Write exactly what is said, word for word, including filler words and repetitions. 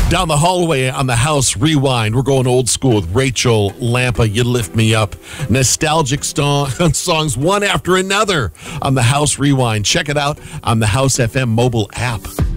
Down the hallway on the House Rewind, we're going old school with Rachel Lampa, You Lift Me Up. Nostalgic st- songs one after another on the House Rewind. Check it out on the House F M mobile app.